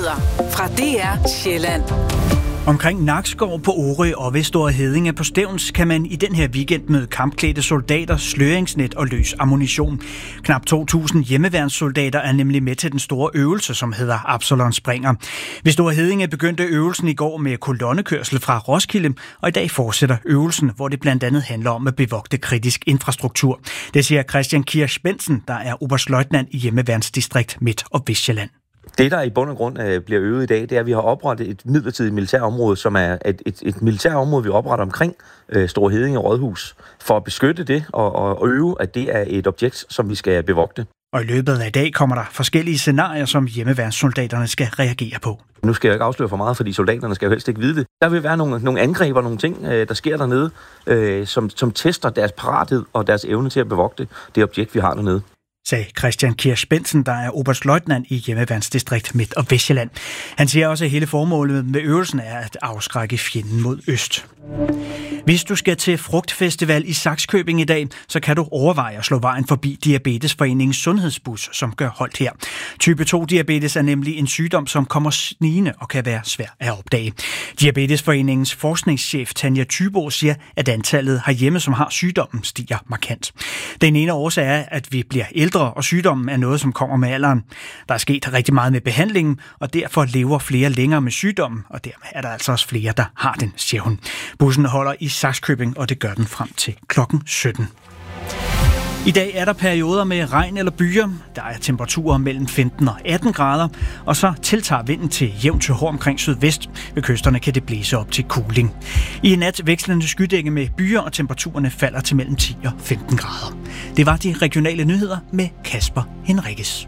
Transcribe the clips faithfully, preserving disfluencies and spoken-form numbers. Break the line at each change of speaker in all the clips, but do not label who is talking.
Nyheder fra D R Sjælland.
Omkring Nakskov på Orø og ved Store Heddinge på Stevns kan man i den her weekend møde kampklædte soldater, sløringsnet og løs ammunition. Knap to tusind hjemmeværnssoldater er nemlig med til den store øvelse, som hedder Absalon Springer. Ved Store Heddinge begyndte øvelsen i går med kolonnekørsel fra Roskilde, og i dag fortsætter øvelsen, hvor det blandt andet handler om at bevogte kritisk infrastruktur. Det siger Christian Kirsch Bensen, der er oberstløjtnant i Hjemmeværnsdistrikt Midt- og Vestsjælland.
Det, der i bund og grund øh, bliver øvet i dag, det er, at vi har oprettet et midlertidigt militærområde, som er et, et, et militærområde, vi opretter omkring øh, Store Heddinge Rådhus, for at beskytte det og, og øve, at det er et objekt, som vi skal bevogte.
Og i løbet af i dag kommer der forskellige scenarier, som hjemmeværnssoldaterne skal reagere på.
Nu skal jeg ikke afsløre for meget, fordi soldaterne skal jo helst ikke vide det. Der vil være nogle, nogle angreb og nogle ting, øh, der sker dernede, øh, som, som tester deres parathed og deres evne til at bevogte det objekt, vi har dernede,
sagde Christian Kirsch Bensen, der er oberstløjtnant i Hjemmeværnsdistrikt Midt- og Vestsjælland. Han siger også, at hele formålet med øvelsen er at afskrække fjenden mod øst. Hvis du skal til Frugtfestival i Sakskøbing i dag, så kan du overveje at slå vejen forbi Diabetesforeningens sundhedsbus, som gør holdt her. Type to diabetes er nemlig en sygdom, som kommer snigende og kan være svær at opdage. Diabetesforeningens forskningschef Tanja Thybo siger, at antallet herhjemme, som har sygdommen, stiger markant. Den ene årsag er, at vi bliver ældre, og sygdommen er noget, som kommer med alderen. Der er sket rigtig meget med behandlingen, og derfor lever flere længere med sygdommen, og dermed er der altså også flere, der har den, siger hun. Bussen holder i Sakskøbing, og det gør den frem til klokken sytten. I dag er der perioder med regn eller byer. Der er temperaturer mellem femten og atten grader, og så tiltager vinden til jævnt til hård omkring sydvest. Ved kysterne kan det blæse op til kuling. I nat vekslende skydække med byer, og temperaturerne falder til mellem ti og femten grader. Det var de regionale nyheder med Kasper Henriques.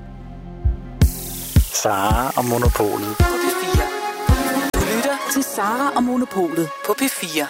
Sara og Monopolet.
På P fire. Du lytter til Sara og Monopolet på P fire.